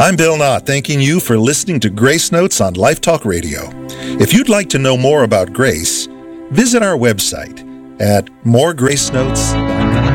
I'm Bill Knott, thanking you for listening to Grace Notes on Life Talk Radio. If you'd like to know more about grace, visit our website at moregracenotes.com.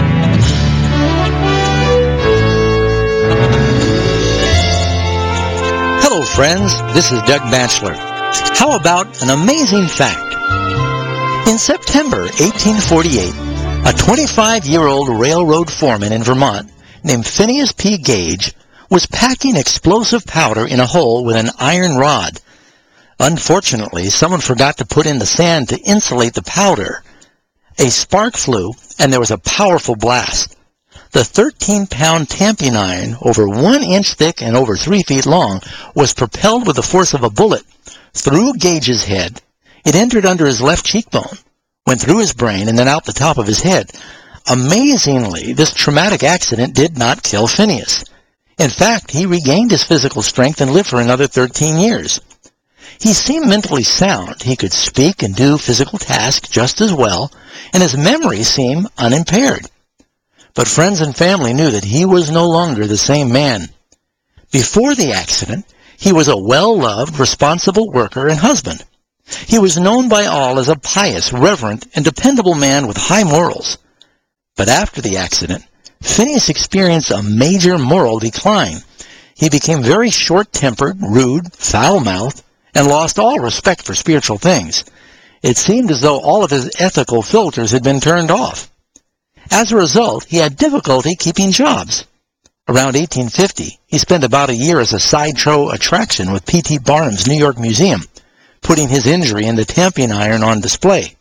Hello, friends. This is Doug Batchelor. How about an amazing fact? In September 1848, a 25-year-old railroad foreman in Vermont named Phineas P. Gage was packing explosive powder in a hole with an iron rod. Unfortunately, someone forgot to put in the sand to insulate the powder. A spark flew, and there was a powerful blast. The 13-pound tamping iron, over 1 inch thick and over 3 feet long, was propelled with the force of a bullet through Gage's head. It entered under his left cheekbone, went through his brain, and then out the top of his head. Amazingly, this traumatic accident did not kill Phineas. In fact, he regained his physical strength and lived for another 13 years. He seemed mentally sound. He could speak and do physical tasks just as well, and his memory seemed unimpaired. But friends and family knew that he was no longer the same man. Before the accident, he was a well-loved, responsible worker and husband. He was known by all as a pious, reverent, and dependable man with high morals. But after the accident, Phineas experienced a major moral decline. He became very short-tempered, rude, foul-mouthed, and lost all respect for spiritual things. It seemed as though all of his ethical filters had been turned off. As a result, he had difficulty keeping jobs. Around 1850, he spent about a year as a sideshow attraction with P.T. Barnum's New York Museum, putting his injury in the tamping iron on display.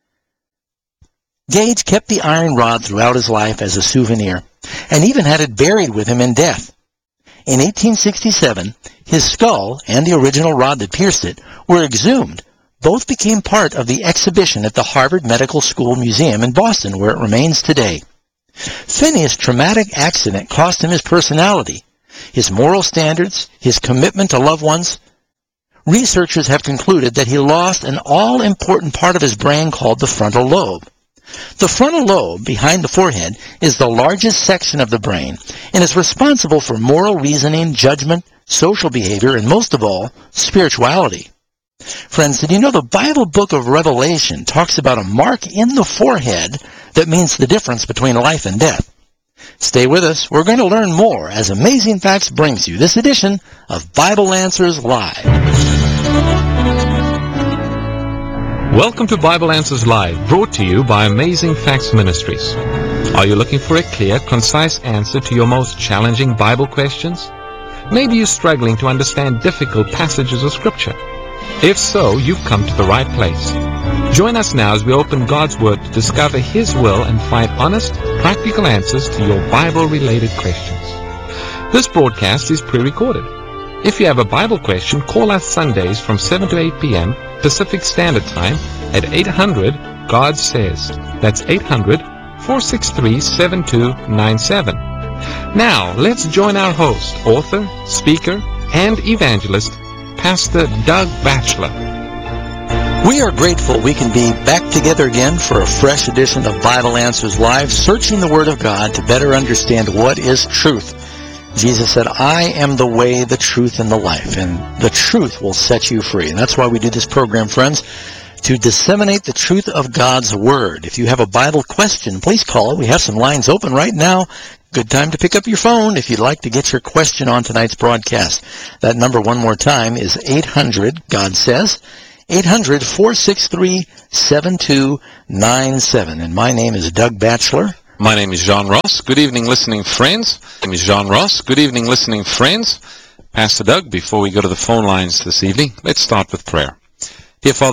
Gage kept the iron rod throughout his life as a souvenir, and even had it buried with him in death. In 1867, his skull and the original rod that pierced it were exhumed. Both became part of the exhibition at the Harvard Medical School Museum in Boston, where it remains today. Phineas' traumatic accident cost him his personality, his moral standards, his commitment to loved ones. Researchers have concluded that he lost an all-important part of his brain called the frontal lobe. The frontal lobe, behind the forehead, is the largest section of the brain and is responsible for moral reasoning, judgment, social behavior, and most of all, spirituality. Friends, did you know the Bible book of Revelation talks about a mark in the forehead that means the difference between life and death? Stay with us. We're going to learn more as Amazing Facts brings you this edition of Bible Answers Live. Welcome to Bible Answers Live, brought to you by Amazing Facts Ministries. Are you looking for a clear, concise answer to your most challenging Bible questions? Maybe you're struggling to understand difficult passages of Scripture. If so, you've come to the right place. Join us now as we open God's Word to discover His will and find honest, practical answers to your Bible-related questions. This broadcast is pre-recorded. If you have a Bible question, call us Sundays from 7 to 8 p.m. Pacific Standard Time at 800-GOD-SAYS. That's 800-463-7297. Now, let's join our host, author, speaker, and evangelist, Pastor Doug Batchelor. We are grateful we can be back together again for a fresh edition of Bible Answers Live, searching the Word of God to better understand what is truth. Jesus said, I am the way, the truth, and the life, and the truth will set you free. And that's why we do this program, friends, to disseminate the truth of God's Word. If you have a Bible question, please call it. We have some lines open right now. Good time to pick up your phone if you'd like to get your question on tonight's broadcast. That number, one more time, is 800-GOD-SAYS, 800-463-7297. And my name is Doug Batchelor. My name is John Ross. Good evening, listening friends. My name is John Ross. Good evening, listening friends. Pastor Doug, before we go to the phone lines this evening, let's start with prayer. Dear Father,